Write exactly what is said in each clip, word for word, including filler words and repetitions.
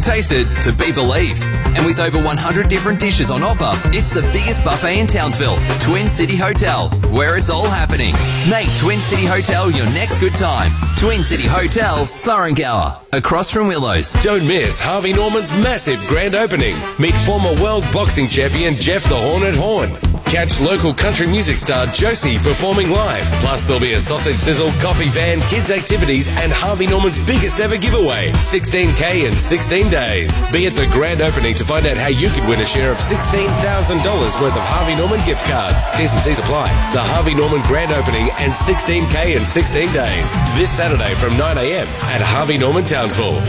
tasted to be believed. And with over one hundred different dishes on offer, it's the biggest buffet in Townsville, Twin City Hotel, where it's all happening. Make Twin City Hotel your next good time. Twin City Hotel, Thurrangower, across from Willows. Don't miss Harvey Norman's massive grand opening. Meet former world boxing champion Jeff the Hornet Horn. Catch local country music star Josie performing live. Plus, there'll be a sausage sizzle, coffee van, kids' activities, and Harvey Norman's biggest ever giveaway, sixteen K in sixteen days. Be at the grand opening to find out how you could win a share of sixteen thousand dollars worth of Harvey Norman gift cards. T's and C's apply. The Harvey Norman grand opening and sixteen K in sixteen days. This Saturday from nine a m at Harvey Norman Townsville.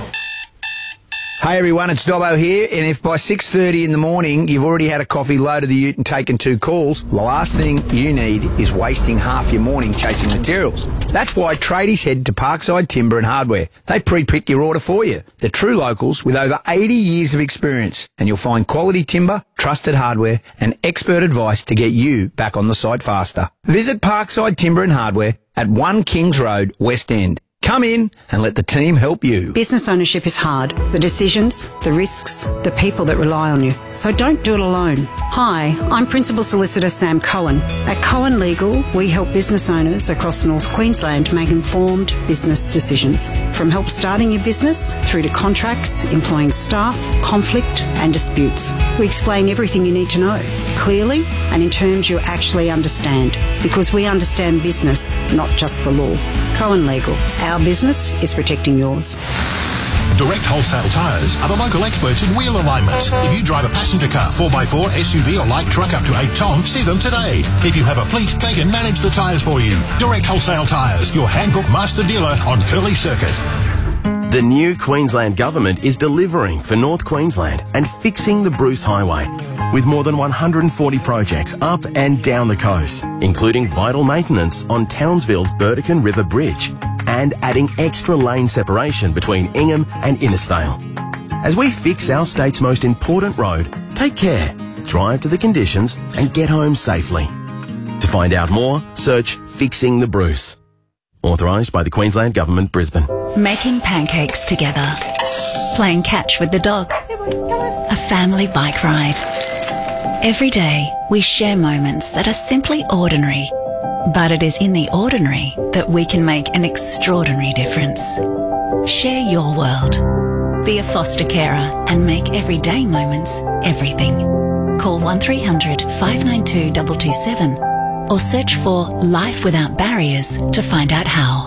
Hey everyone, it's Dobbo here, and if by six thirty in the morning you've already had a coffee, loaded the ute and taken two calls, the last thing you need is wasting half your morning chasing materials. That's why tradies head to Parkside Timber and Hardware. They pre-pick your order for you. They're true locals with over eighty years of experience, and you'll find quality timber, trusted hardware and expert advice to get you back on the site faster. Visit Parkside Timber and Hardware at one Kings Road, West End. Come in and let the team help you. Business ownership is hard. The decisions, the risks, the people that rely on you. So don't do it alone. Hi, I'm Principal Solicitor Sam Cohen. At Cohen Legal, we help business owners across North Queensland make informed business decisions. From help starting your business through to contracts, employing staff, conflict and disputes. We explain everything you need to know, clearly and in terms you actually understand. Because we understand business, not just the law. Cohen Legal. Our business is protecting yours. Direct Wholesale Tyres are the local experts in wheel alignment. If you drive a passenger car, four by four, S U V or light truck up to eight tonne, see them today. If you have a fleet, they can manage the tyres for you. Direct Wholesale Tyres, your handbook master dealer on Curly Circuit. The new Queensland Government is delivering for North Queensland and fixing the Bruce Highway with more than one hundred forty projects up and down the coast, including vital maintenance on Townsville's Burdekin River Bridge and adding extra lane separation between Ingham and Innisfail. As we fix our state's most important road, take care, drive to the conditions and get home safely. To find out more, search Fixing the Bruce. Authorised by the Queensland Government, Brisbane. Making pancakes together. Playing catch with the dog. A family bike ride. Every day, we share moments that are simply ordinary. But it is in the ordinary that we can make an extraordinary difference. Share your world. Be a foster carer and make everyday moments everything. Call one three hundred, five nine two, two two seven or search for Life Without Barriers to find out how.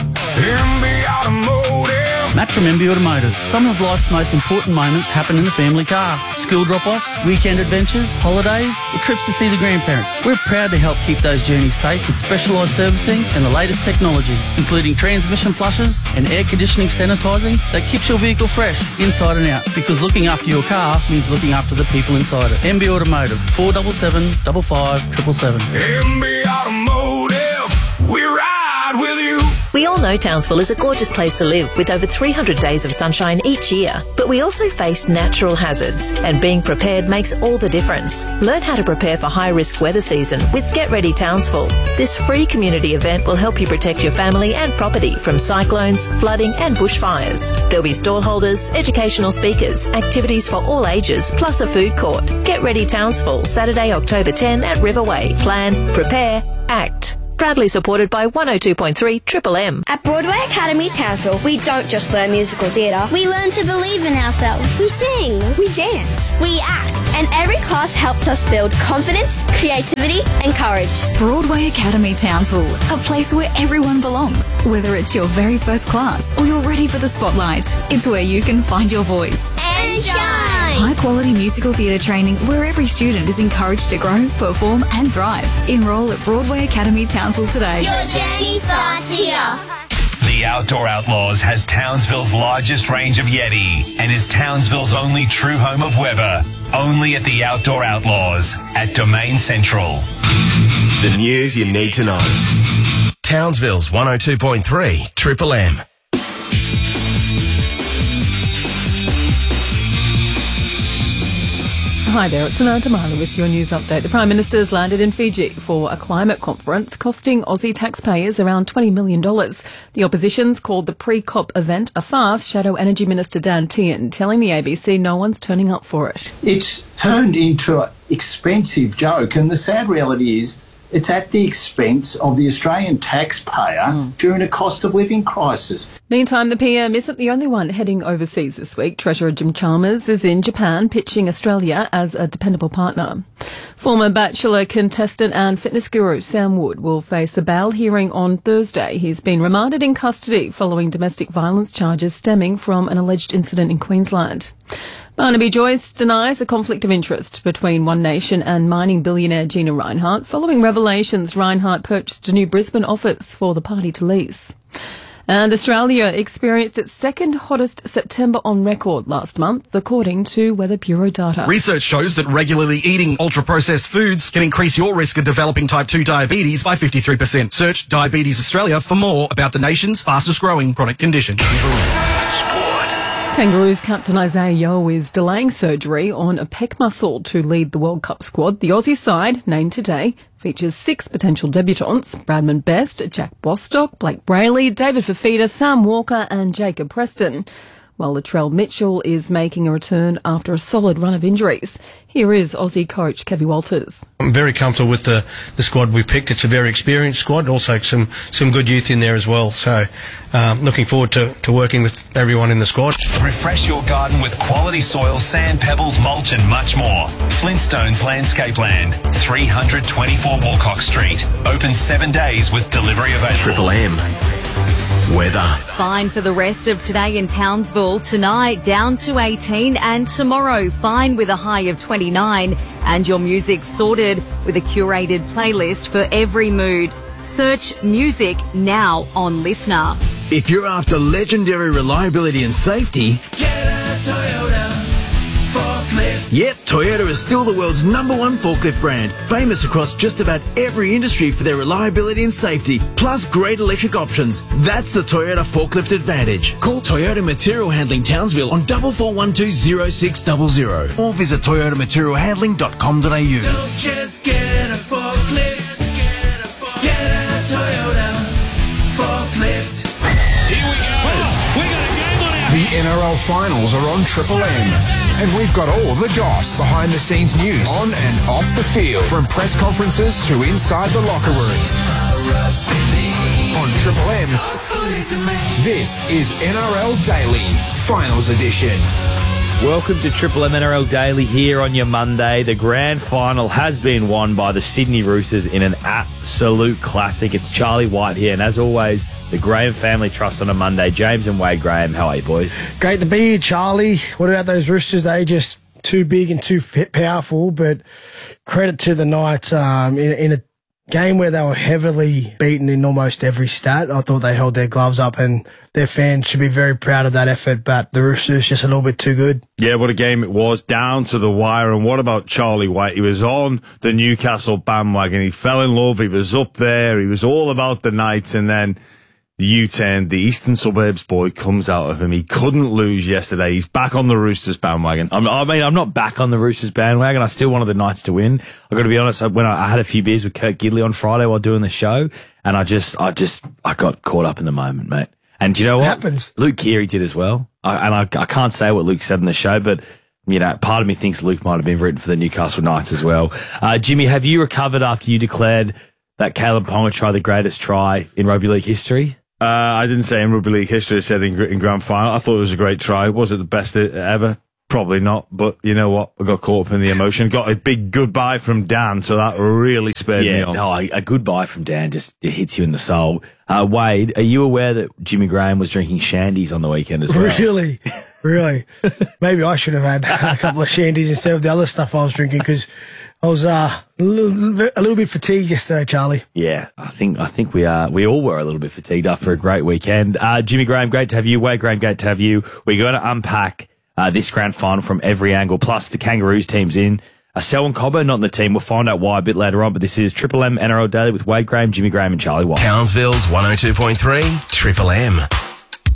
Matt from M B Automotive. Some of life's most important moments happen in the family car. School drop-offs, weekend adventures, holidays, or trips to see the grandparents. We're proud to help keep those journeys safe with specialised servicing and the latest technology, including transmission flushes and air conditioning sanitising that keeps your vehicle fresh, inside and out, because looking after your car means looking after the people inside it. M B Automotive, four seven seven, five five seven seven seven. M B Automotive, we ride with you. We all know Townsville is a gorgeous place to live with over three hundred days of sunshine each year. But we also face natural hazards, and being prepared makes all the difference. Learn how to prepare for high-risk weather season with Get Ready Townsville. This free community event will help you protect your family and property from cyclones, flooding and bushfires. There'll be stallholders, educational speakers, activities for all ages, plus a food court. Get Ready Townsville, Saturday, October tenth at Riverway. Plan, prepare, act. Proudly supported by one oh two point three Triple M. At Broadway Academy Townsville, we don't just learn musical theatre. We learn to believe in ourselves. We sing. We dance. We act. And every class helps us build confidence, creativity and courage. Broadway Academy Townsville, a place where everyone belongs. Whether it's your very first class or you're ready for the spotlight, it's where you can find your voice. And shine! High quality musical theatre training where every student is encouraged to grow, perform and thrive. Enrol at Broadway Academy Townsville today. Your journey starts here. The Outdoor Outlaws has Townsville's largest range of Yeti and is Townsville's only true home of Weber. Only at the Outdoor Outlaws at Domain Central. The news you need to know. Townsville's one oh two point three Triple M. Hi there, it's Ananta Marley with your news update. The Prime Minister's landed in Fiji for a climate conference costing Aussie taxpayers around twenty million dollars. The opposition's called the pre-COP event a farce, Shadow Energy Minister Dan Tehan telling the A B C no one's turning up for it. It's turned into an expensive joke, and the sad reality is it's at the expense of the Australian taxpayer mm. during a cost of living crisis. Meantime, the P M isn't the only one heading overseas this week. Treasurer Jim Chalmers is in Japan pitching Australia as a dependable partner. Former Bachelor contestant and fitness guru Sam Wood will face a bail hearing on Thursday. He's been remanded in custody following domestic violence charges stemming from an alleged incident in Queensland. Barnaby Joyce denies a conflict of interest between One Nation and mining billionaire Gina Rinehart following revelations Rinehart purchased a new Brisbane office for the party to lease. And Australia experienced its second hottest September on record last month, according to Weather Bureau data. Research shows that regularly eating ultra-processed foods can increase your risk of developing type two diabetes by fifty-three percent. Search Diabetes Australia for more about the nation's fastest-growing chronic condition. Kangaroos captain Isaiah Yeo is delaying surgery on a pec muscle to lead the World Cup squad. The Aussie side, named today, features six potential debutants: Bradman Best, Jack Bostock, Blake Brayley, David Fafita, Sam Walker and Jacob Preston. While Latrell Mitchell is making a return after a solid run of injuries. Here is Aussie coach Kevin Walters. I'm very comfortable with the, the squad we picked. It's a very experienced squad, also some, some good youth in there as well. So um, looking forward to, to working with everyone in the squad. Refresh your garden with quality soil, sand, pebbles, mulch and much more. Flintstones Landscape Land, three twenty-four Walcock Street. Open seven days with delivery available. Triple M. Weather. Fine for the rest of today in Townsville. Tonight down to eighteen, and tomorrow fine with a high of twenty-nine. And your music sorted with a curated playlist for every mood. Search music now on Listener. If you're after legendary reliability and safety, get a Toyota forklift. Yep, Toyota is still the world's number one forklift brand, famous across just about every industry for their reliability and safety, plus great electric options. That's the Toyota Forklift Advantage. Call Toyota Material Handling Townsville on four four one two zero six zero zero or visit toyota material handling dot com dot a u. Don't just get a forklift, get a Toyota forklift. Here we go. We got a game on our The N R L finals are on Triple M. And we've got all the goss, behind-the-scenes news, on and off the field, from press conferences to inside the locker rooms. On Triple M, this is N R L Daily, Finals Edition. Welcome to Triple M N R L Daily here on your Monday. The grand final has been won by the Sydney Roosters in an absolute classic. It's Charlie White here, and as always, the Graham Family Trust on a Monday. James and Wade Graham, how are you, boys? Great to be here, Charlie. What about those Roosters? They just too big and too powerful, but credit to the Knights um, in, in a game where they were heavily beaten in almost every stat. I thought they held their gloves up, and their fans should be very proud of that effort, but the Roosters just a little bit too good. Yeah, what a game it was, down to the wire. And what about Charlie White? He was on the Newcastle bandwagon. He fell in love. He was up there. He was all about the Knights, and then the U-turn, the Eastern Suburbs boy comes out of him. He couldn't lose yesterday. He's back on the Roosters bandwagon. I'm, I mean, I'm not back on the Roosters bandwagon. I still wanted the Knights to win. I've got to be honest. When I, I had a few beers with Kurt Gidley on Friday while doing the show, and I just, I just, I got caught up in the moment, mate. And do you know what? It happens. Luke Keary did as well. I, and I, I can't say what Luke said in the show, but you know, part of me thinks Luke might have been written for the Newcastle Knights as well. Uh, Jimmy, have you recovered after you declared that Caleb Ponga tried the greatest try in rugby league history? Uh, I didn't say in rugby league history, I said in, in grand final. I thought it was a great try. Was it the best ever? Probably not, but you know what? I got caught up in the emotion. Got a big goodbye from Dan, so that really spurred yeah, me on. No, a, a goodbye from Dan just it hits you in the soul. Uh, Wade, are you aware that Jimmy Graham was drinking shandies on the weekend as well? Really? Really? Maybe I should have had a couple of shandies instead of the other stuff I was drinking, because I was uh, a, little, a little bit fatigued yesterday, Charlie. Yeah, I think I think we are. We all were a little bit fatigued after a great weekend. Uh, Jimmy Graham, great to have you. Wade Graham, great to have you. We're going to unpack uh, this grand final from every angle, plus the Kangaroos team's in. Uh, Selwyn Cobbo not in the team. We'll find out why a bit later on, but this is Triple M N R L Daily with Wade Graham, Jimmy Graham and Charlie White. Townsville's one oh two point three, Triple M.